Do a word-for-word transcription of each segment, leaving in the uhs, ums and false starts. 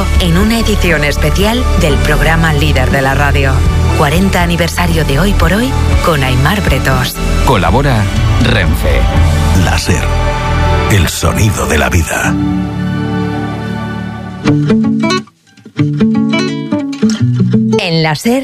contigo en una edición especial del programa líder de la radio. cuarenta aniversario de Hoy por Hoy con Aimar Bretós. Colabora Renfe. La SER, el sonido de la vida. En la SER,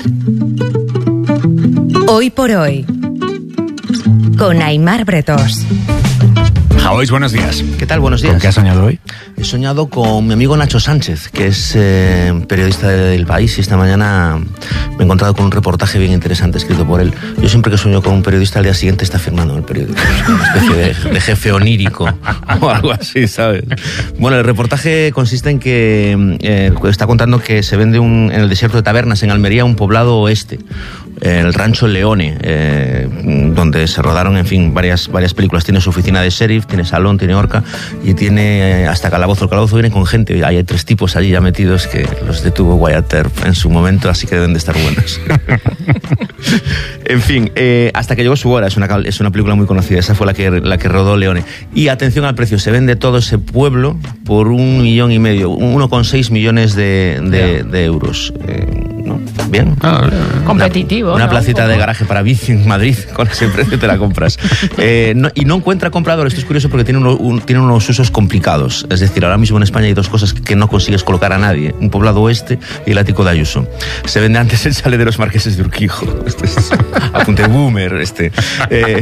Hoy por Hoy con Aimar Bretós. Javois, buenos días. ¿Qué tal? Buenos días. ¿Con qué has soñado hoy? He soñado con mi amigo Nacho Sánchez, que es eh, periodista del País, y esta mañana me he encontrado con un reportaje bien interesante escrito por él. Yo siempre que sueño con un periodista, al día siguiente está firmando en el periódico. Una especie de, de jefe onírico o algo así, ¿sabes? Bueno, el reportaje consiste en que eh, está contando que se vende un, en el desierto de Tabernas, en Almería, un poblado oeste, el rancho Leone, eh, donde se rodaron, en fin, varias, varias películas. Tiene su oficina de sheriff, tiene salón, tiene horca y tiene eh, hasta calabozo. El calabozo viene con gente. Hay tres tipos allí ya metidos que los detuvo Wyatt Earp en su momento, así que deben de estar buenos. En fin, eh, hasta que llegó su hora. Es una, es una película muy conocida. Esa fue la que, la que rodó Leone. Y atención al precio. Se vende todo ese pueblo por un millón y medio. uno coma seis millones de, de, de euros. Eh, ¿no? Bien. Ah, competitivo. Una, una ¿no? placita de garaje para bici en Madrid, con ese precio te la compras. Eh, no, y no encuentra comprador. Esto es curioso porque tiene, uno, un, tiene unos usos complicados. Es decir, ahora mismo en España hay dos cosas que no consigues colocar a nadie: un poblado oeste y el ático de Ayuso. Se vende antes el chalet de los marqueses de Urquijo. Este es apunte boomer, este. Eh,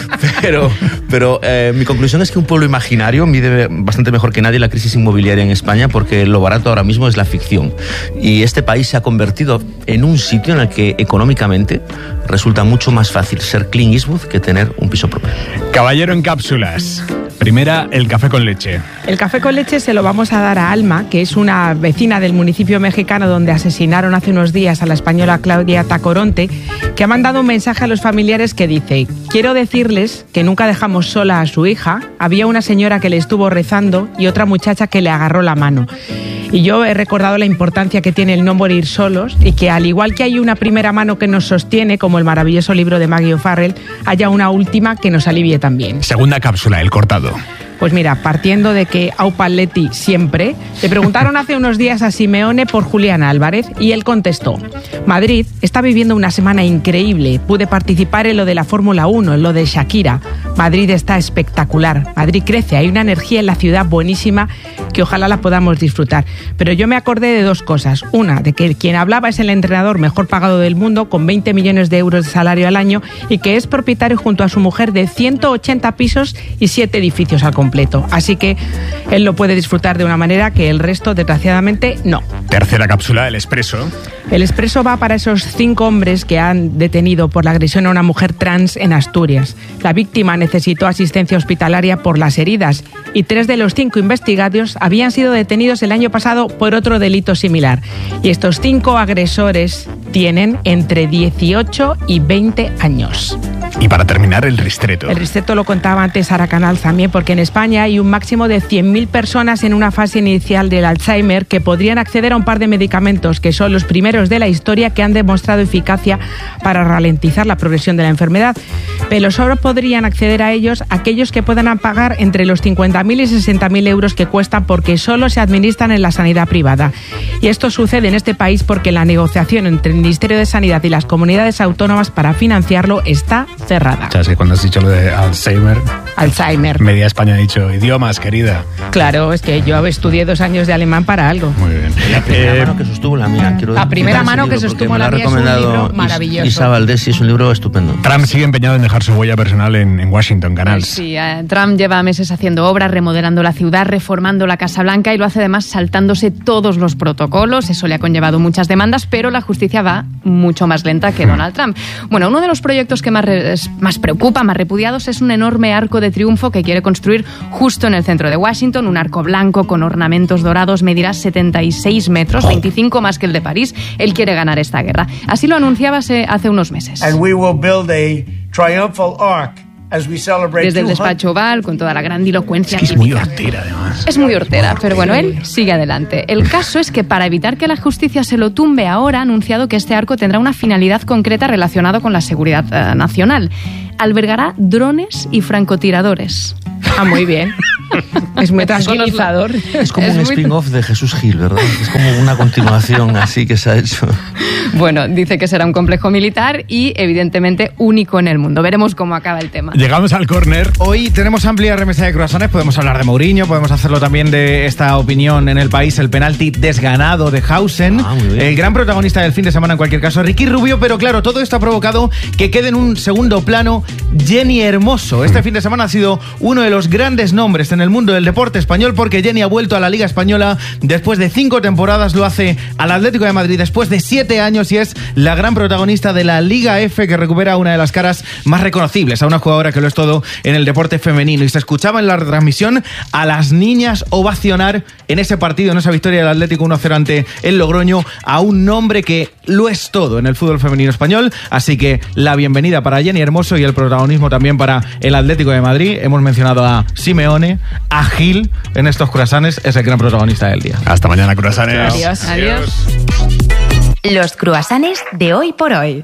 pero pero eh, mi conclusión es que un pueblo imaginario mide bastante mejor que nadie la crisis inmobiliaria en España, porque lo barato ahora mismo es la ficción. Y este país se ha convertido en un sitio en el que económicamente resulta mucho más fácil ser Clint Eastwood que tener un piso propio. Caballero en cápsulas. Primera, el café con leche. El café con leche se lo vamos a dar a Alma, que es una vecina del municipio mexicano donde asesinaron hace unos días a la española Claudia Tacoronte, que ha mandado un mensaje a los familiares que dice: quiero decirles que nunca dejamos sola a su hija. Había una señora que le estuvo rezando y otra muchacha que le agarró la mano. Y yo he recordado la importancia que tiene el no morir solos, y que al igual que hay una primera mano que nos sostiene, como el maravilloso libro de Maggie O'Farrell, haya una última que nos alivie también. Segunda cápsula, el cortado. Pues mira, partiendo de que au Paletti siempre, le preguntaron hace unos días a Simeone por Julián Álvarez y él contestó: Madrid está viviendo una semana increíble, pude participar en lo de la Fórmula uno, en lo de Shakira. Madrid está espectacular, Madrid crece, hay una energía en la ciudad buenísima que ojalá la podamos disfrutar. Pero yo me acordé de dos cosas: una, de que quien hablaba es el entrenador mejor pagado del mundo, con veinte millones de euros de salario al año, y que es propietario junto a su mujer de ciento ochenta pisos y siete edificios al completo. Así que él lo puede disfrutar de una manera que el resto, desgraciadamente, no. Tercera cápsula, el expreso. El expreso va para esos cinco hombres que han detenido por la agresión a una mujer trans en Asturias. La víctima necesitó asistencia hospitalaria por las heridas y tres de los cinco investigados habían sido detenidos el año pasado por otro delito similar. Y estos cinco agresores tienen entre dieciocho y veinte años. Y para terminar, el ristreto. El ristreto lo contaba antes Sara Canal también, porque en España hay un máximo de cien mil personas en una fase inicial del Alzheimer que podrían acceder a un par de medicamentos que son los primeros de la historia que han demostrado eficacia para ralentizar la progresión de la enfermedad. Pero solo podrían acceder a ellos aquellos que puedan pagar entre los cincuenta mil y sesenta mil euros que cuestan, porque solo se administran en la sanidad privada. Y esto sucede en este país porque la negociación entre el Ministerio de Sanidad y las comunidades autónomas para financiarlo está cerrada. ¿Sabes que cuando has dicho lo de Alzheimer? Alzheimer. Media España ha dicho idiomas, querida. Claro, es que yo estudié dos años de alemán para algo. Muy bien. La primera eh, mano que sostuvo la mía. Quiero la primera mano que sostuvo la mía es un libro maravilloso. Isa Valdesi, es un libro estupendo. Trump sigue empeñado en dejar su huella personal en, en Washington, Canals. Sí, eh, Trump lleva meses haciendo obras, remodelando la ciudad, reformando la Casa Blanca, y lo hace además saltándose todos los protocolos. Eso le ha conllevado muchas demandas, pero la justicia va mucho más lenta que Donald Trump. Bueno, uno de los proyectos que más, re, más preocupa, más repudiados, es un enorme arco de triunfo que quiere construir justo en el centro de Washington. Un arco blanco con ornamentos dorados, medirá setenta y seis metros, veinticinco más que el de París. Él quiere ganar esta guerra. Así lo anunciaba hace unos meses. And we will build a triumphal arc as we celebrate. Desde el despacho oval, con toda la grandilocuencia. Es que es muy hortera, además. Es muy hortera, pero bueno, él sigue adelante. El caso es que para evitar que la justicia se lo tumbe ahora, ha anunciado que este arco tendrá una finalidad concreta relacionada con la seguridad uh, nacional. Albergará drones y francotiradores. Ah, muy bien. Es muy tranquilizador. Es como Es un muy- spin-off de Jesús Gil, ¿verdad? Es como una continuación así que se ha hecho. Bueno, dice que será un complejo militar y evidentemente único en el mundo. Veremos cómo acaba el tema. Llegamos al córner. Hoy tenemos amplia remesa de croissants, podemos hablar de Mourinho, podemos hacerlo también de esta opinión en el país, el penalti desganado de Hausen, Ah, muy bien. el gran protagonista del fin de semana en cualquier caso, Ricky Rubio, pero claro, todo esto ha provocado que quede en un segundo plano Jenny Hermoso. Este fin de semana ha sido uno de los grandes nombres en el mundo del deporte español porque Jenny ha vuelto a la Liga Española después de cinco temporadas, lo hace al Atlético de Madrid después de siete años y es la gran protagonista de la Liga F que recupera una de las caras más reconocibles a una jugadora que lo es todo en el deporte femenino. Y se escuchaba en la retransmisión a las niñas ovacionar en ese partido, en esa victoria del Atlético uno cero ante el Logroño, a un nombre que lo es todo en el fútbol femenino español. Así que la bienvenida para Jenny Hermoso y el protagonismo también para el Atlético de Madrid. Hemos mencionado a Simeone, a Gil en estos croissants, es el gran protagonista del día. Hasta mañana, croissants. Adiós. Adiós. Los cruasanes de hoy por hoy.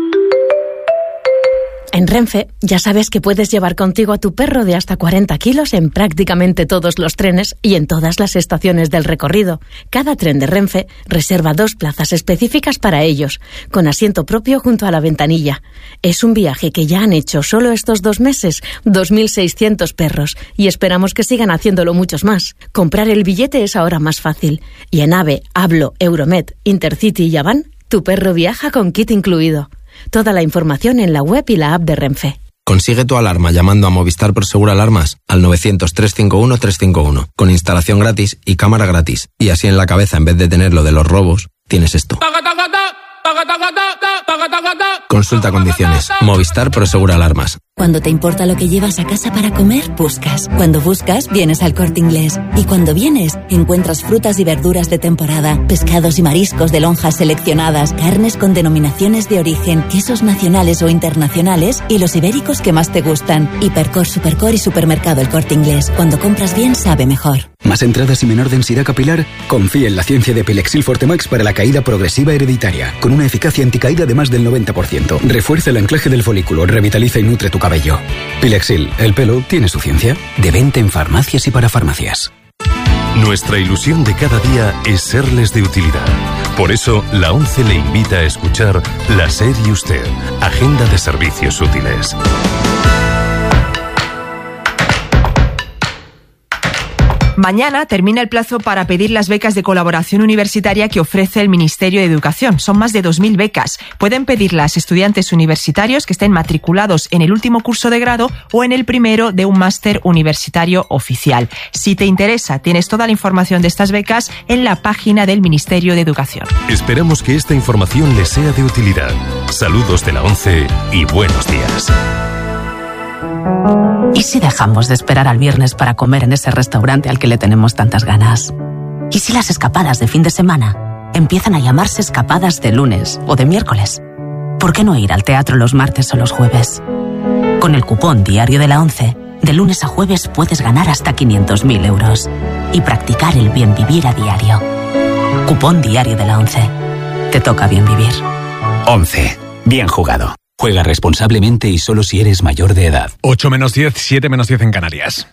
En Renfe ya sabes que puedes llevar contigo a tu perro de hasta cuarenta kilos en prácticamente todos los trenes y en todas las estaciones del recorrido. Cada tren de Renfe reserva dos plazas específicas para ellos, con asiento propio junto a la ventanilla. Es un viaje que ya han hecho solo estos dos meses dos mil seiscientos perros y esperamos que sigan haciéndolo muchos más. Comprar el billete es ahora más fácil y en AVE, Hablo, Euromed, Intercity y Avan, tu perro viaja con kit incluido. Toda la información en la web y la app de Renfe. Consigue tu alarma llamando a Movistar Prosegur Alarmas al novecientos, trescientos cincuenta y uno, trescientos cincuenta y uno, con instalación gratis y cámara gratis. Y así en la cabeza, en vez de tener lo de los robos, tienes esto. Consulta condiciones. Movistar Prosegur Alarmas. Cuando te importa lo que llevas a casa para comer, buscas. Cuando buscas, vienes al Corte Inglés. Y cuando vienes, encuentras frutas y verduras de temporada, pescados y mariscos de lonjas seleccionadas, carnes con denominaciones de origen, quesos nacionales o internacionales y los ibéricos que más te gustan. Hipercor, Supercor y Supermercado El Corte Inglés. Cuando compras bien, sabe mejor. ¿Más entradas y menor densidad capilar? Confía en la ciencia de Pilexil Fortemax para la caída progresiva hereditaria, con una eficacia anticaída de más del noventa por ciento. Refuerza el anclaje del folículo, revitaliza y nutre tu cabello. Pilexil, el pelo tiene su ciencia. De venta en farmacias y para farmacias. Nuestra ilusión de cada día es serles de utilidad. Por eso, la ONCE le invita a escuchar La SER y Usted, Agenda de Servicios Útiles. Mañana termina el plazo para pedir las becas de colaboración universitaria que ofrece el Ministerio de Educación. Son más de dos mil becas. Pueden pedirlas estudiantes universitarios que estén matriculados en el último curso de grado o en el primero de un máster universitario oficial. Si te interesa, tienes toda la información de estas becas en la página del Ministerio de Educación. Esperamos que esta información les sea de utilidad. Saludos de la ONCE y buenos días. ¿Y si dejamos de esperar al viernes para comer en ese restaurante al que le tenemos tantas ganas? ¿Y si las escapadas de fin de semana empiezan a llamarse escapadas de lunes o de miércoles? ¿Por qué no ir al teatro los martes o los jueves? Con el cupón diario de la ONCE, de lunes a jueves puedes ganar hasta quinientos mil euros y practicar el bien vivir a diario. Cupón diario de la ONCE. Te toca bien vivir. ONCE. Bien jugado. Juega responsablemente y solo si eres mayor de edad. ocho menos diez, siete menos diez en Canarias.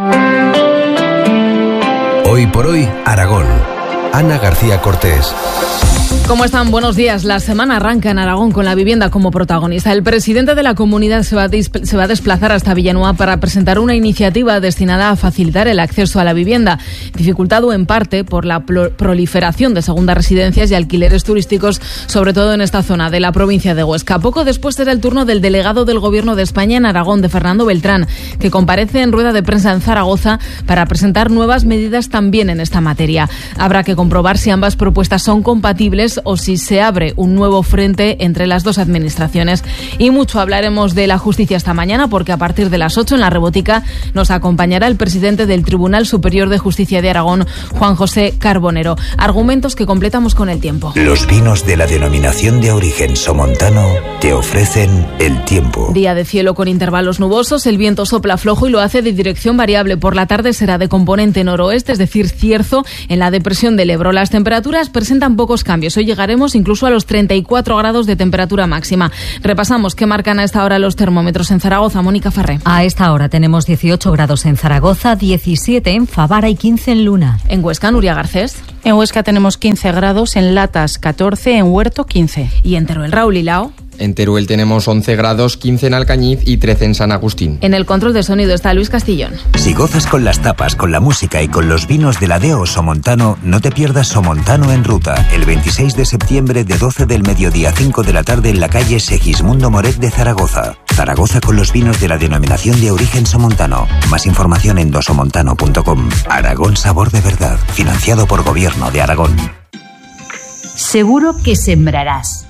Hoy por hoy, Aragón. Ana García Cortés. ¿Cómo están? Buenos días. La semana arranca en Aragón con la vivienda como protagonista. El presidente de la comunidad se va, a se va a desplazar hasta Villanueva para presentar una iniciativa destinada a facilitar el acceso a la vivienda, dificultado en parte por la proliferación de segundas residencias y alquileres turísticos, sobre todo en esta zona de la provincia de Huesca. Poco después será el turno del delegado del Gobierno de España en Aragón, de Fernando Beltrán, que comparece en rueda de prensa en Zaragoza para presentar nuevas medidas también en esta materia. Habrá que comprobar si ambas propuestas son compatibles o si se abre un nuevo frente entre las dos administraciones. Y mucho hablaremos de la justicia esta mañana, porque a partir de las ocho en la Rebotica nos acompañará el presidente del Tribunal Superior de Justicia de Aragón, Juan José Carbonero. Argumentos que completamos con el tiempo. Los vinos de la denominación de origen somontano te ofrecen el tiempo. Día de cielo con intervalos nubosos, el viento sopla flojo y lo hace de dirección variable. Por la tarde será de componente noroeste, es decir, cierzo en la depresión del Ebro. Las temperaturas presentan pocos cambios. agradables. Hoy llegaremos incluso a los treinta y cuatro grados de temperatura máxima. Repasamos qué marcan a esta hora los termómetros en Zaragoza. Mónica Farré. A esta hora tenemos dieciocho grados en Zaragoza, diecisiete en Favara y quince en Luna. En Huesca, Nuria Garcés. En Huesca tenemos quince grados, en Latas catorce, en Huerto quince. Y en Teruel, Raúl Hilao. En Teruel tenemos once grados, quince en Alcañiz y trece en San Agustín. En el control de sonido está Luis Castillón. Si gozas con las tapas, con la música y con los vinos de la D E O Somontano, no te pierdas Somontano en Ruta, el veintiséis de septiembre de doce del mediodía a cinco de la tarde en la calle Segismundo Moret de Zaragoza. Zaragoza con los vinos de la denominación de origen Somontano. Más información en dosomontano punto com. Aragón Sabor de Verdad, financiado por Gobierno de Aragón. Seguro que sembrarás,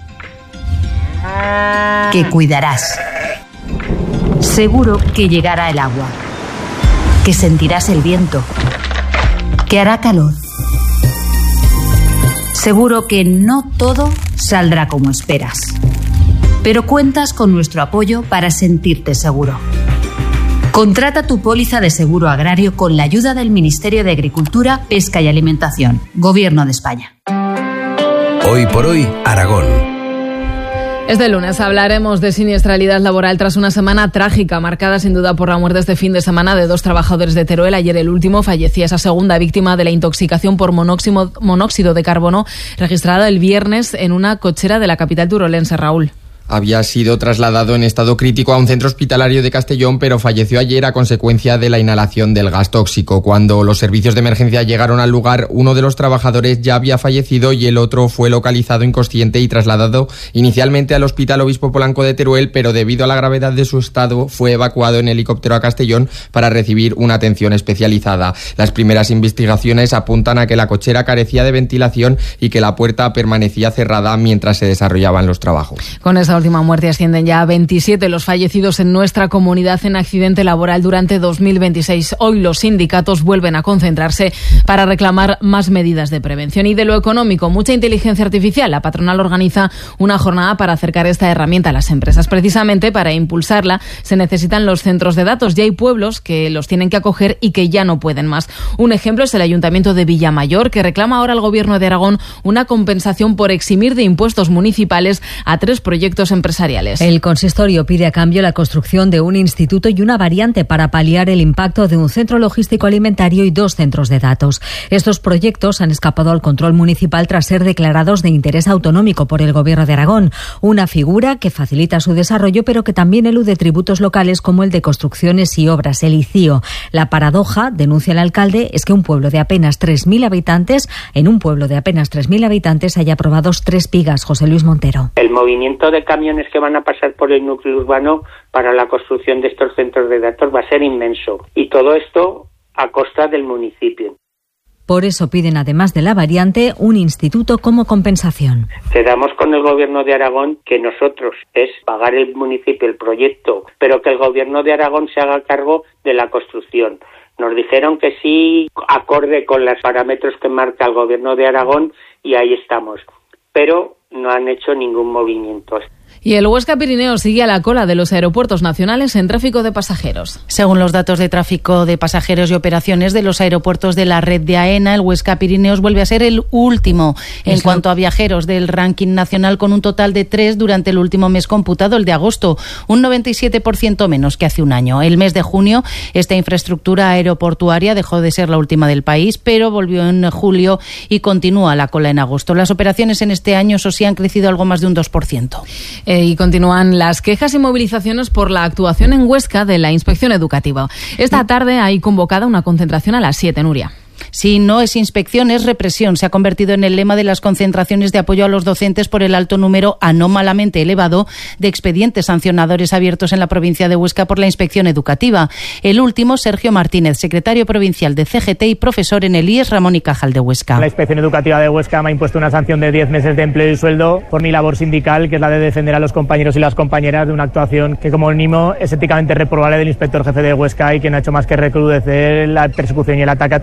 que cuidarás. Seguro que llegará el agua, que sentirás el viento, que hará calor. Seguro que no todo saldrá como esperas, pero cuentas con nuestro apoyo para sentirte seguro. Contrata tu póliza de seguro agrario con la ayuda del Ministerio de Agricultura, Pesca y Alimentación, Gobierno de España. Hoy por hoy, Aragón. Este lunes hablaremos de siniestralidad laboral tras una semana trágica, marcada sin duda por la muerte este fin de semana de dos trabajadores de Teruel. Ayer el último fallecía esa segunda víctima de la intoxicación por monóxido, monóxido de carbono registrada el viernes en una cochera de la capital turolense, Raúl. Había sido trasladado en estado crítico a un centro hospitalario de Castellón, pero falleció ayer a consecuencia de la inhalación del gas tóxico. Cuando los servicios de emergencia llegaron al lugar, uno de los trabajadores ya había fallecido y el otro fue localizado inconsciente y trasladado inicialmente al Hospital Obispo Polanco de Teruel, pero debido a la gravedad de su estado fue evacuado en helicóptero a Castellón para recibir una atención especializada. Las primeras investigaciones apuntan a que la cochera carecía de ventilación y que la puerta permanecía cerrada mientras se desarrollaban los trabajos. Con esa última muerte ascienden ya a veintisiete los fallecidos en nuestra comunidad en accidente laboral durante dos mil veintiséis. Hoy los sindicatos vuelven a concentrarse para reclamar más medidas de prevención. Y de lo económico, mucha inteligencia artificial. La patronal organiza una jornada para acercar esta herramienta a las empresas. Precisamente para impulsarla se necesitan los centros de datos. Ya hay pueblos que los tienen que acoger y que ya no pueden más. Un ejemplo es el Ayuntamiento de Villamayor, que reclama ahora al Gobierno de Aragón una compensación por eximir de impuestos municipales a tres proyectos empresariales. El consistorio pide a cambio la construcción de un instituto y una variante para paliar el impacto de un centro logístico alimentario y dos centros de datos. Estos proyectos han escapado al control municipal tras ser declarados de interés autonómico por el Gobierno de Aragón, una figura que facilita su desarrollo pero que también elude tributos locales como el de construcciones y obras, el I C I O. La paradoja, denuncia el alcalde, es que un pueblo de apenas tres mil habitantes, en un pueblo de apenas tres mil habitantes haya aprobados tres pigas. José Luis Montero. El movimiento de camiones que van a pasar por el núcleo urbano para la construcción de estos centros de datos va a ser inmenso, y todo esto a costa del municipio. Por eso piden, además de la variante, un instituto como compensación. Quedamos con el Gobierno de Aragón que nosotros es pagar el municipio el proyecto, pero que el Gobierno de Aragón se haga cargo de la construcción. Nos dijeron que sí, acorde con los parámetros que marca el Gobierno de Aragón, y ahí estamos. Pero no han hecho ningún movimiento. Y el Huesca Pirineo sigue a la cola de los aeropuertos nacionales en tráfico de pasajeros. Según los datos de tráfico de pasajeros y operaciones de los aeropuertos de la red de AENA, el Huesca Pirineos vuelve a ser el último en Eso. cuanto a viajeros del ranking nacional, con un total de tres durante el último mes computado, el de agosto, un noventa y siete por ciento menos que hace un año. El mes de junio, esta infraestructura aeroportuaria dejó de ser la última del país, pero volvió en julio y continúa la cola en agosto. Las operaciones en este año, eso sí, han crecido algo más de un dos por ciento. Eh, y continúan las quejas y movilizaciones por la actuación en Huesca de la Inspección Educativa. Esta tarde hay convocada una concentración a las siete, Nuria. Si no es inspección, es represión. Se ha convertido en el lema de las concentraciones de apoyo a los docentes por el alto número anómalamente elevado de expedientes sancionadores abiertos en la provincia de Huesca por la Inspección Educativa. El último, Sergio Martínez, secretario provincial de C G T y profesor en el I E S Ramón y Cajal de Huesca. La Inspección Educativa de Huesca me ha impuesto una sanción de diez meses de empleo y sueldo por mi labor sindical, que es la de defender a los compañeros y las compañeras de una actuación que como mínimo es éticamente reprobable del inspector jefe de Huesca y que no ha hecho más que recrudecer la persecución y el ataque a todos los docentes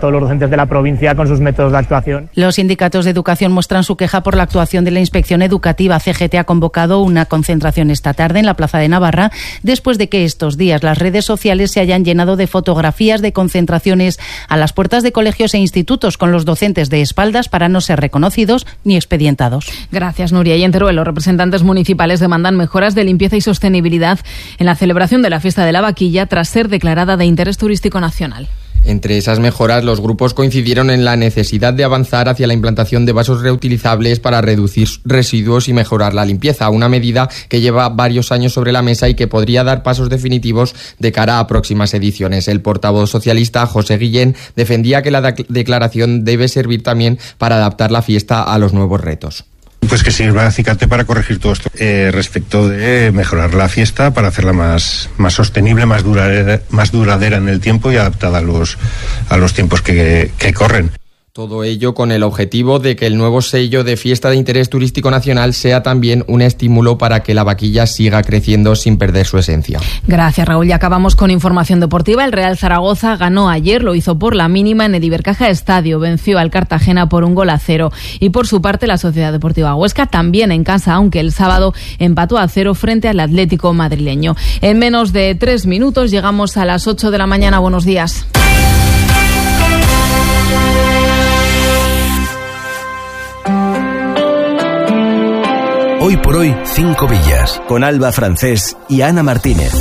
desde la provincia con sus métodos de actuación. Los sindicatos de educación muestran su queja por la actuación de la Inspección Educativa. C G T ha convocado una concentración esta tarde en la Plaza de Navarra después de que estos días las redes sociales se hayan llenado de fotografías de concentraciones a las puertas de colegios e institutos con los docentes de espaldas para no ser reconocidos ni expedientados. Gracias, Nuria. Y en Teruel, los representantes municipales demandan mejoras de limpieza y sostenibilidad en la celebración de la fiesta de la vaquilla tras ser declarada de interés turístico nacional. Entre esas mejoras, los grupos coincidieron en la necesidad de avanzar hacia la implantación de vasos reutilizables para reducir residuos y mejorar la limpieza, una medida que lleva varios años sobre la mesa y que podría dar pasos definitivos de cara a próximas ediciones. El portavoz socialista, José Guillén, defendía que la de- declaración debe servir también para adaptar la fiesta a los nuevos retos. Pues que sirva de acicate para corregir todo esto. Eh, respecto de mejorar la fiesta para hacerla más, más sostenible, más duradera, más duradera en el tiempo y adaptada a los, a los tiempos que, que corren. Todo ello con el objetivo de que el nuevo sello de Fiesta de Interés Turístico Nacional sea también un estímulo para que la vaquilla siga creciendo sin perder su esencia. Gracias, Raúl. Y acabamos con información deportiva. El Real Zaragoza ganó ayer, lo hizo por la mínima en el Ibercaja Estadio, venció al Cartagena por un gol a cero. Y por su parte, la Sociedad Deportiva Huesca también en casa, aunque el sábado empató a cero frente al Atlético madrileño. En menos de tres minutos llegamos a las ocho de la mañana. Buenos días. Hoy por hoy, Cinco Villas, con Alba Francés y Ana Martínez.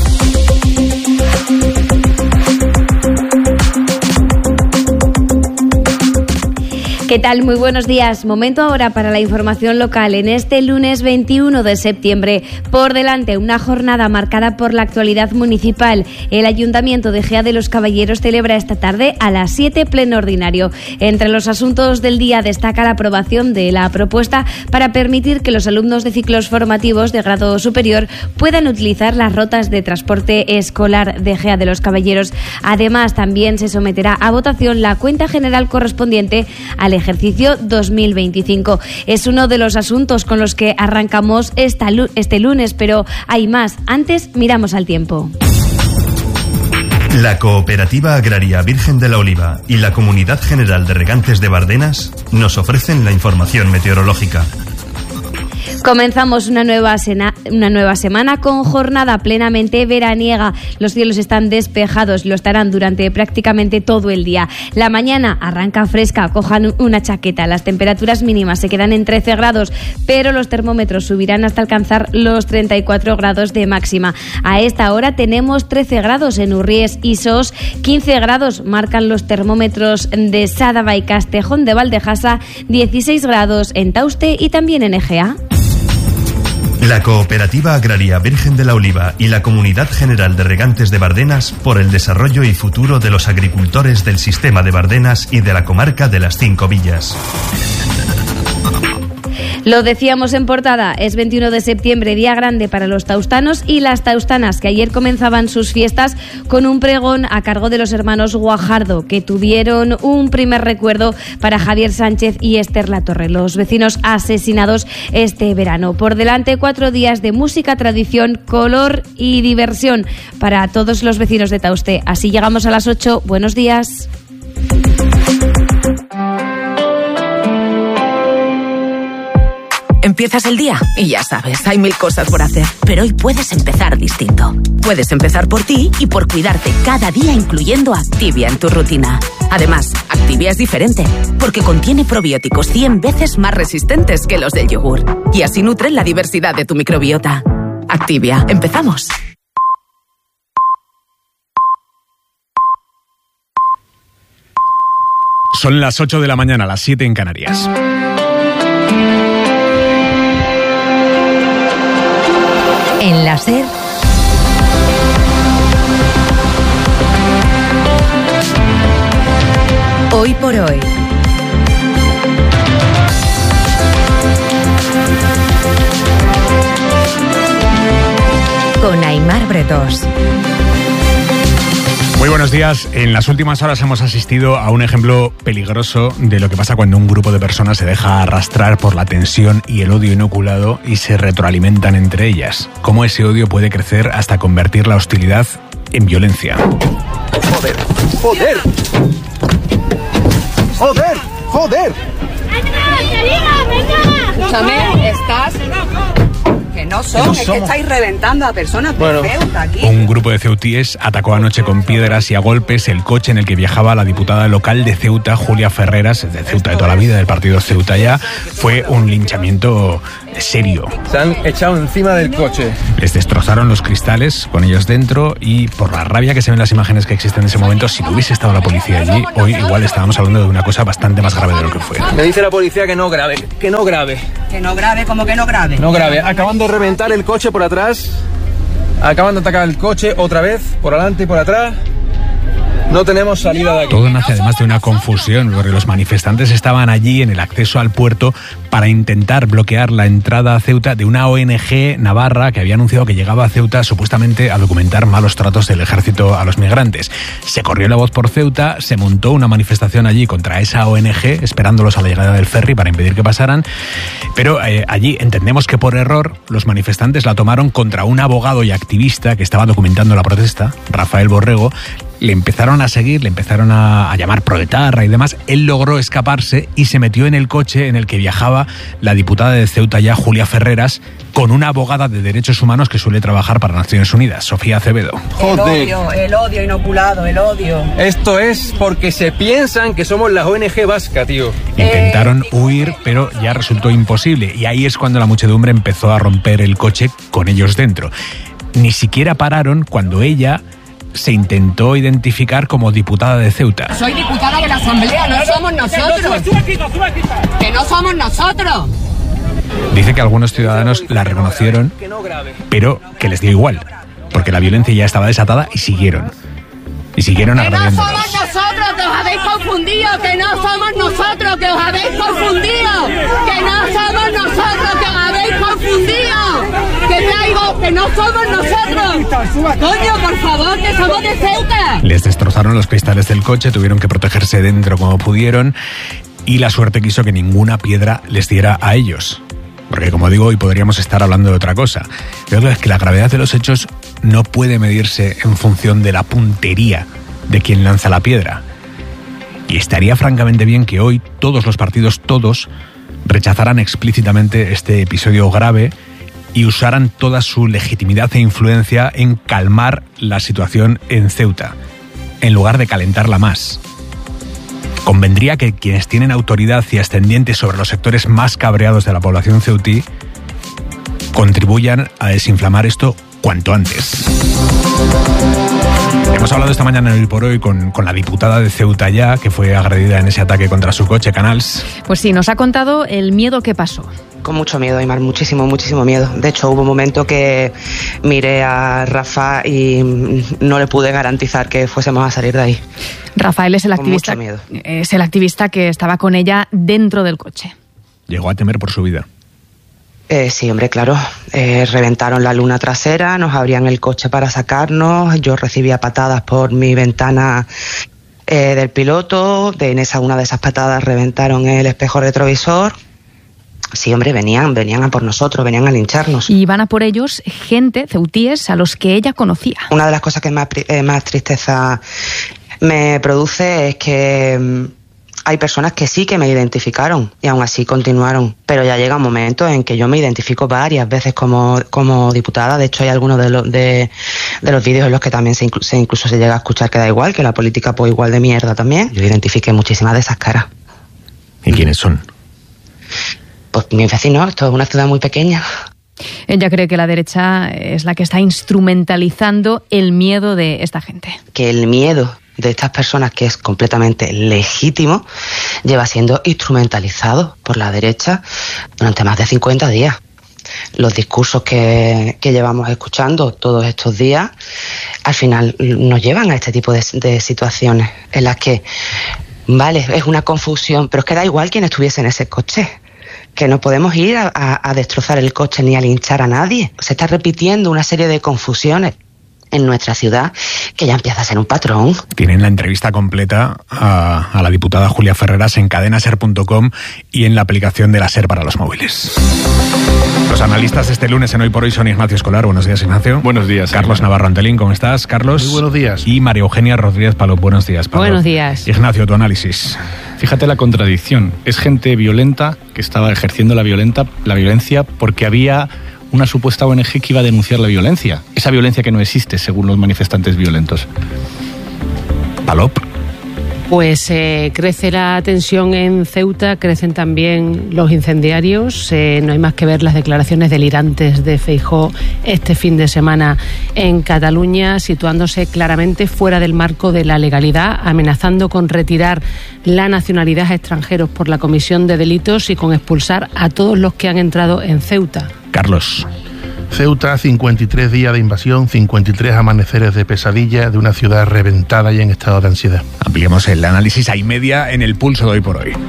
¿Qué tal? Muy buenos días. Momento ahora para la información local. En este lunes veintiuno de septiembre, por delante, una jornada marcada por la actualidad municipal. El Ayuntamiento de Gea de los Caballeros celebra esta tarde a las siete pleno ordinario. Entre los asuntos del día destaca la aprobación de la propuesta para permitir que los alumnos de ciclos formativos de grado superior puedan utilizar las rutas de transporte escolar de Gea de los Caballeros. Además, también se someterá a votación la cuenta general correspondiente al ejercicio dos mil veinticinco. Es uno de los asuntos con los que arrancamos esta, este lunes, pero hay más. Antes, miramos al tiempo. La Cooperativa Agraria Virgen de la Oliva y la Comunidad General de Regantes de Bardenas nos ofrecen la información meteorológica. Comenzamos una nueva, sena, una nueva semana con jornada plenamente veraniega. Los cielos están despejados, lo estarán durante prácticamente todo el día. La mañana arranca fresca, cojan una chaqueta. Las temperaturas mínimas se quedan en trece grados, pero los termómetros subirán hasta alcanzar los treinta y cuatro grados de máxima. A esta hora tenemos trece grados en Urries y Sos, quince grados marcan los termómetros de Sádava y Castejón de Valdejasa, dieciséis grados en Tauste y también en Egea. La Cooperativa Agraria Virgen de la Oliva y la Comunidad General de Regantes de Bardenas por el desarrollo y futuro de los agricultores del sistema de Bardenas y de la comarca de las Cinco Villas. Lo decíamos en portada, es veintiuno de septiembre, día grande para los taustanos y las taustanas, que ayer comenzaban sus fiestas con un pregón a cargo de los hermanos Guajardo, que tuvieron un primer recuerdo para Javier Sánchez y Esther Latorre, los vecinos asesinados este verano. Por delante, cuatro días de música, tradición, color y diversión para todos los vecinos de Tauste. Así llegamos a las ocho. Buenos días. Empiezas el día y ya sabes, hay mil cosas por hacer. Pero hoy puedes empezar distinto. Puedes empezar por ti y por cuidarte cada día, incluyendo Activia en tu rutina. Además, Activia es diferente, porque contiene probióticos cien veces más resistentes que los del yogur. Y así nutren la diversidad de tu microbiota. Activia, empezamos. Son las ocho de la mañana, las siete en Canarias. En la SER, hoy por hoy. Con Aimar Bretos. Muy buenos días. En las últimas horas hemos asistido a un ejemplo peligroso de lo que pasa cuando un grupo de personas se deja arrastrar por la tensión y el odio inoculado y se retroalimentan entre ellas. Cómo ese odio puede crecer hasta convertir la hostilidad en violencia. ¡Joder! ¡Joder! ¡Joder! ¡Joder! Escúchame, estás... Que no son, no es somos. Que estáis reventando a personas de bueno. Ceuta aquí. Un grupo de ceutíes atacó anoche con piedras y a golpes el coche en el que viajaba la diputada local de Ceuta, Julia Ferreras, de Ceuta de toda la vida, del partido Ceuta Ya. Fue un linchamiento serio. Se han echado encima del coche. Les destrozaron los cristales con ellos dentro y por la rabia que se ven en las imágenes que existen en ese momento, si no hubiese estado la policía allí, hoy igual estábamos hablando de una cosa bastante más grave de lo que fue. Me dice la policía que no grave, que no grave. Que no grave, ¿cómo que no grave? No grave, acaban de reventar el coche por atrás, acaban de atacar el coche otra vez, por adelante y por atrás. No tenemos salida de aquí. Todo nace además de una confusión, porque los manifestantes estaban allí en el acceso al puerto para intentar bloquear la entrada a Ceuta de una O N G navarra que había anunciado que llegaba a Ceuta supuestamente a documentar malos tratos del ejército a los migrantes. Se corrió la voz por Ceuta, se montó una manifestación allí contra esa O N G, esperándolos a la llegada del ferry para impedir que pasaran, pero eh, allí entendemos que por error los manifestantes la tomaron contra un abogado y activista que estaba documentando la protesta, Rafael Borrego. Le empezaron a seguir, le empezaron a, a llamar proetarra y demás. Él logró escaparse y se metió en el coche en el que viajaba la diputada de Ceuta Ya, Julia Ferreras, con una abogada de derechos humanos que suele trabajar para Naciones Unidas, Sofía Acevedo. Joder. El odio, el odio inoculado, el odio. Esto es porque se piensan que somos la O N G vasca, tío. Intentaron eh... huir, pero ya resultó imposible. Y ahí es cuando la muchedumbre empezó a romper el coche con ellos dentro. Ni siquiera pararon cuando ella se intentó identificar como diputada de Ceuta. Soy diputada de la Asamblea, no somos nosotros. Que no somos nosotros. Dice que algunos ciudadanos la reconocieron, pero que les dio igual, porque la violencia ya estaba desatada y siguieron. Y siguieron agrediéndolos. ¡Que no somos nosotros, que os habéis confundido! ¡Que no somos nosotros, que os habéis confundido! ¡Que no somos nosotros, que os habéis confundido! ¡Que traigo, que no somos nosotros! ¡Coño, por favor, que somos de Ceuta! Les destrozaron los cristales del coche, tuvieron que protegerse dentro como pudieron y la suerte quiso que ninguna piedra les diera a ellos. Porque, como digo, hoy podríamos estar hablando de otra cosa. Pero es que la gravedad de los hechos no puede medirse en función de la puntería de quien lanza la piedra. Y estaría francamente bien que hoy todos los partidos, todos, rechazaran explícitamente este episodio grave y usaran toda su legitimidad e influencia en calmar la situación en Ceuta, en lugar de calentarla más. Convendría que quienes tienen autoridad y ascendientes sobre los sectores más cabreados de la población ceutí contribuyan a desinflamar esto cuanto antes. Hemos hablado esta mañana en Hoy por Hoy con, con la diputada de Ceuta Ya, que fue agredida en ese ataque contra su coche, Canals. Pues sí, nos ha contado el miedo que pasó. Con mucho miedo, Aymar, muchísimo, muchísimo miedo. De hecho, hubo un momento que miré a Rafa y no le pude garantizar que fuésemos a salir de ahí. Rafael es el activista, es el activista que estaba con ella dentro del coche. Llegó a temer por su vida. Eh, sí, hombre, claro. Eh, reventaron la luna trasera, nos abrían el coche para sacarnos, yo recibía patadas por mi ventana eh, del piloto, de, en esa una de esas patadas reventaron el espejo retrovisor. Sí, hombre, venían, venían a por nosotros, venían a lincharnos. Y iban a por ellos gente, ceutíes, a los que ella conocía. Una de las cosas que más, eh, más tristeza me produce es que hay personas que sí que me identificaron y aún así continuaron, pero ya llega un momento en que yo me identifico varias veces como, como diputada. De hecho, hay algunos de, lo, de, de los vídeos en los que también se, inclu- se incluso se llega a escuchar que da igual, que la política pues igual de mierda también. Yo identifiqué muchísimas de esas caras. ¿Y quiénes son? Pues mis vecinos, esto es una ciudad muy pequeña. Ella cree que la derecha es la que está instrumentalizando el miedo de esta gente. Que el miedo de estas personas, que es completamente legítimo, lleva siendo instrumentalizado por la derecha durante más de cincuenta días. Los discursos que, que llevamos escuchando todos estos días, al final nos llevan a este tipo de, de situaciones en las que, vale, es una confusión, pero es que da igual quién estuviese en ese coche. Que no podemos ir a, a, a destrozar el coche ni a linchar a nadie. Se está repitiendo una serie de confusiones. en nuestra ciudad, que ya empieza a ser un patrón. Tienen la entrevista completa a, a la diputada Julia Ferreras en cadena ser punto com y en la aplicación de la SER para los móviles. Los analistas este lunes en Hoy por Hoy son Ignacio Escolar. Buenos días, Ignacio. Buenos días. Carlos señora. Navarro Antolín, ¿cómo estás, Carlos? Muy buenos días. Y María Eugenia Rodríguez Palop. Buenos días, Palop. Buenos días. Ignacio, tu análisis. Fíjate la contradicción. Es gente violenta que estaba ejerciendo la, violenta, la violencia porque había una supuesta O N G que iba a denunciar la violencia. Esa violencia que no existe, según los manifestantes violentos. Palop. Pues eh, crece la tensión en Ceuta, crecen también los incendiarios. Eh, no hay más que ver las declaraciones delirantes de Feijóo este fin de semana en Cataluña, situándose claramente fuera del marco de la legalidad, amenazando con retirar la nacionalidad a extranjeros por la comisión de delitos y con expulsar a todos los que han entrado en Ceuta. Carlos. Ceuta, cincuenta y tres días de invasión, cincuenta y tres amaneceres de pesadilla de una ciudad reventada y en estado de ansiedad. Ampliemos el análisis a y media en el pulso de Hoy por Hoy.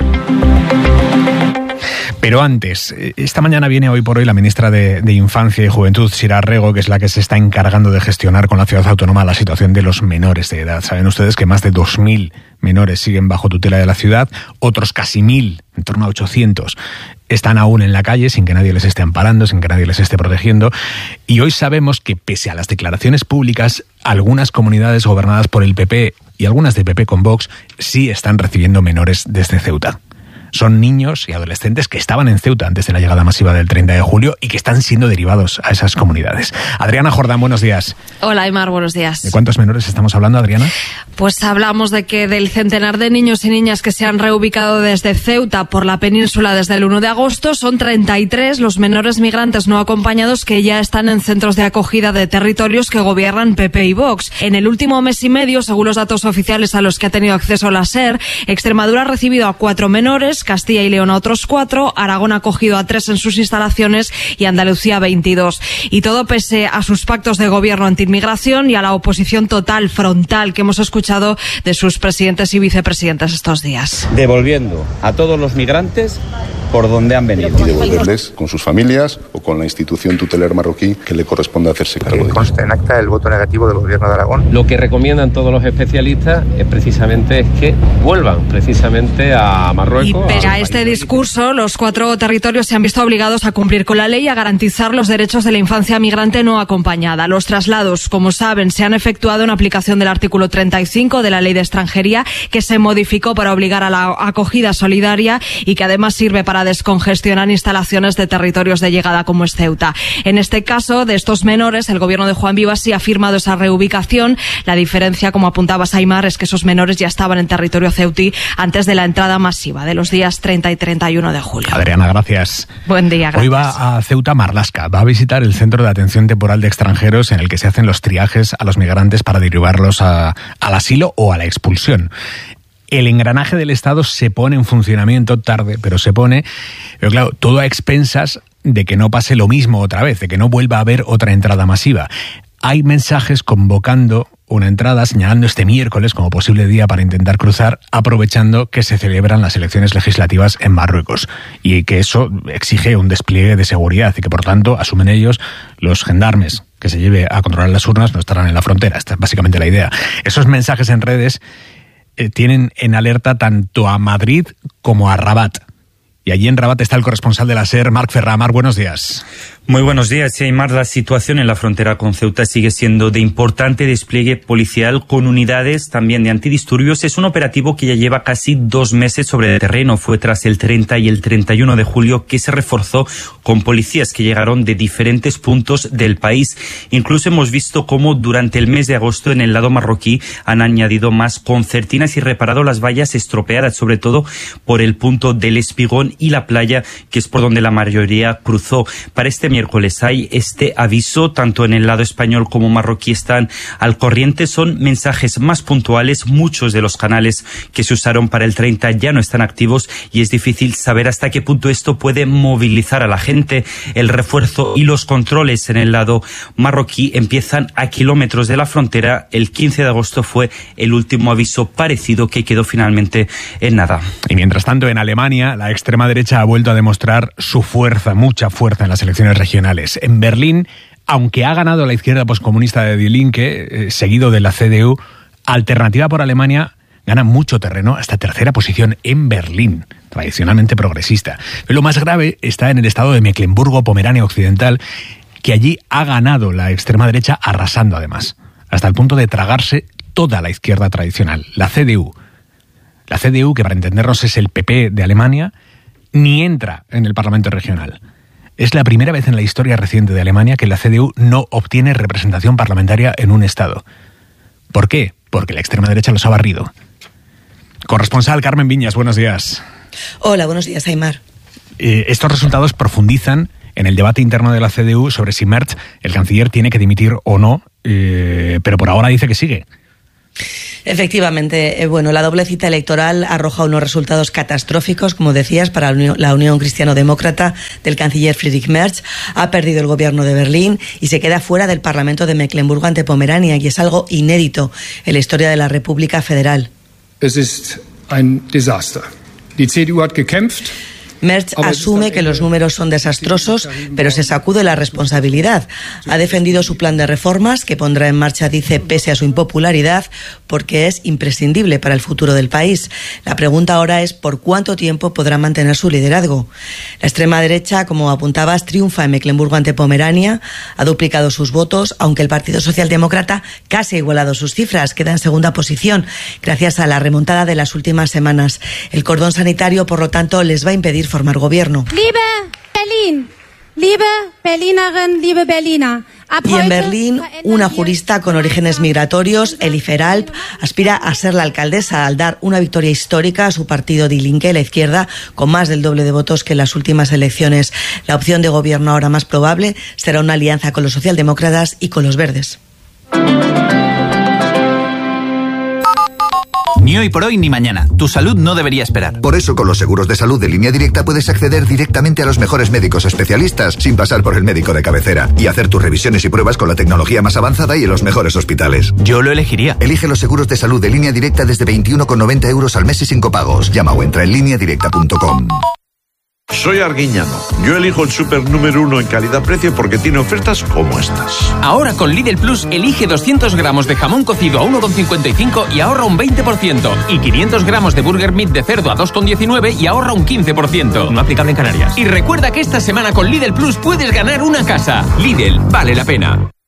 Pero antes, esta mañana viene Hoy por Hoy la ministra de, de Infancia y Juventud, Sira Rego, que es la que se está encargando de gestionar con la ciudad autónoma la situación de los menores de edad. Saben ustedes que más de dos mil menores siguen bajo tutela de la ciudad, otros casi mil, en torno a ochocientos, están aún en la calle sin que nadie les esté amparando, sin que nadie les esté protegiendo. Y hoy sabemos que, pese a las declaraciones públicas, algunas comunidades gobernadas por el P P y algunas de P P con Vox sí están recibiendo menores desde Ceuta. Son niños y adolescentes que estaban en Ceuta antes de la llegada masiva del treinta de julio y que están siendo derivados a esas comunidades. Adriana Jordán, buenos días. Hola, Aymar, buenos días. ¿De cuántos menores estamos hablando, Adriana? Pues hablamos de que del centenar de niños y niñas que se han reubicado desde Ceuta por la península desde el uno de agosto, son treinta y tres los menores migrantes no acompañados que ya están en centros de acogida de territorios que gobiernan P P y Vox. En el último mes y medio, según los datos oficiales a los que ha tenido acceso la SER, Extremadura ha recibido a cuatro menores, Castilla y León a otros cuatro, Aragón ha acogido a tres en sus instalaciones y Andalucía a veintidós. Y todo pese a sus pactos de gobierno antiinmigración y a la oposición total, frontal, que hemos escuchado de sus presidentes y vicepresidentes estos días. Devolviendo a todos los migrantes por donde han venido. Y devolverles con sus familias o con la institución tutelar marroquí que le corresponde hacerse cargo de consta en acta el voto negativo del gobierno de Aragón. Lo que recomiendan todos los especialistas es precisamente es que vuelvan precisamente a Marruecos. Y pese a este discurso, los cuatro territorios se han visto obligados a cumplir con la ley y a garantizar los derechos de la infancia migrante no acompañada. Los traslados, como saben, se han efectuado en aplicación del artículo treinta y cinco de la Ley de Extranjería, que se modificó para obligar a la acogida solidaria y que además sirve para descongestionar instalaciones de territorios de llegada como es Ceuta. En este caso, de estos menores, el gobierno de Juan Vivas sí ha firmado esa reubicación. La diferencia, como apuntaba Aymar, es que esos menores ya estaban en territorio ceutí antes de la entrada masiva de los días treinta y treinta y uno de julio. Adriana, gracias. Buen día, gracias. Hoy va a Ceuta Marlaska, va a visitar el Centro de Atención Temporal de Extranjeros en el que se hacen los triajes a los migrantes para derivarlos a, al asilo o a la expulsión. El engranaje del Estado se pone en funcionamiento tarde, pero se pone, pero claro, todo a expensas de que no pase lo mismo otra vez, de que no vuelva a haber otra entrada masiva. Hay mensajes convocando una entrada, señalando este miércoles como posible día para intentar cruzar, aprovechando que se celebran las elecciones legislativas en Marruecos y que eso exige un despliegue de seguridad y que, por tanto, asumen ellos, los gendarmes que se lleve a controlar las urnas no estarán en la frontera. Esta es básicamente la idea. Esos mensajes en redes eh, tienen en alerta tanto a Madrid como a Rabat. Y allí en Rabat está el corresponsal de la SER, Marc Ferrà. Marc, buenos días. Muy buenos días, Aymar. La situación en la frontera con Ceuta sigue siendo de importante despliegue policial con unidades también de antidisturbios. Es un operativo que ya lleva casi dos meses sobre el terreno. Fue tras el treinta y el treinta y uno de julio que se reforzó con policías que llegaron de diferentes puntos del país. Incluso hemos visto cómo durante el mes de agosto en el lado marroquí han añadido más concertinas y reparado las vallas estropeadas, sobre todo por el punto del Espigón y la playa, que es por donde la mayoría cruzó. Para este miércoles hay este aviso, tanto en el lado español como marroquí están al corriente. Son mensajes más puntuales. Muchos de los canales que se usaron para el treinta ya no están activos y es difícil saber hasta qué punto esto puede movilizar a la gente. El refuerzo y los controles en el lado marroquí empiezan a kilómetros de la frontera. El quince de agosto fue el último aviso parecido que quedó finalmente en nada. Y mientras tanto, en Alemania, la extrema derecha ha vuelto a demostrar su fuerza, mucha fuerza en las elecciones regionales. En Berlín aunque ha ganado la izquierda poscomunista de Die Linke, eh, seguido de la C D U, Alternativa por Alemania gana mucho terreno hasta tercera posición en Berlín, tradicionalmente progresista. Pero lo más grave está en el estado de Mecklemburgo-Pomerania Occidental, que allí ha ganado la extrema derecha, arrasando además, hasta el punto de tragarse toda la izquierda tradicional, la C D U. La C D U, que para entendernos es el P P de Alemania, ni entra en el Parlamento regional. Es la primera vez en la historia reciente de Alemania que la C D U no obtiene representación parlamentaria en un estado. ¿Por qué? Porque la extrema derecha los ha barrido. Corresponsal Carmen Viñas, buenos días. Hola, buenos días, Aimar. Eh, estos resultados profundizan en el debate interno de la C D U sobre si Merz, el canciller, tiene que dimitir o no, eh, pero por ahora dice que sigue. Efectivamente, eh, bueno, la doble cita electoral arroja unos resultados catastróficos, como decías, para la Unión Cristiano-Demócrata del canciller Friedrich Merz. Ha perdido el gobierno de Berlín y se queda fuera del Parlamento de Mecklemburgo ante Pomerania, y es algo inédito en la historia de la República Federal. Es ist ein Desaster. Die C D U hat gekämpft. Merz asume que los números son desastrosos, pero se sacude la responsabilidad. Ha defendido su plan de reformas, que pondrá en marcha, dice, pese a su impopularidad, porque es imprescindible para el futuro del país. La pregunta ahora es por cuánto tiempo podrá mantener su liderazgo. La extrema derecha, como apuntabas, triunfa en Mecklemburgo ante Pomerania, ha duplicado sus votos, aunque el Partido Socialdemócrata casi ha igualado sus cifras, queda en segunda posición, gracias a la remontada de las últimas semanas. El cordón sanitario, por lo tanto, les va a impedir formar gobierno. Liebe Berlin, liebe Berlinerin, liebe Berliner. Y en Berlín, una jurista con orígenes migratorios, Elifer Alp, aspira a ser la alcaldesa al dar una victoria histórica a su partido Die Linke, la izquierda, con más del doble de votos que en las últimas elecciones. La opción de gobierno ahora más probable será una alianza con los socialdemócratas y con los verdes. Ni hoy por hoy ni mañana. Tu salud no debería esperar. Por eso, con los seguros de salud de Línea Directa puedes acceder directamente a los mejores médicos especialistas sin pasar por el médico de cabecera y hacer tus revisiones y pruebas con la tecnología más avanzada y en los mejores hospitales. Yo lo elegiría. Elige los seguros de salud de Línea Directa desde veintiuno con noventa euros al mes y sin copagos. Llama o entra en línea directa punto com. Soy Arguiñano. Yo elijo el súper número uno en calidad-precio porque tiene ofertas como estas. Ahora con Lidl Plus elige doscientos gramos de jamón cocido a uno con cincuenta y cinco y ahorra un veinte por ciento. Y quinientos gramos de burger meat de cerdo a dos con diecinueve y ahorra un quince por ciento. No aplicable en Canarias. Y recuerda que esta semana con Lidl Plus puedes ganar una casa. Lidl, vale la pena.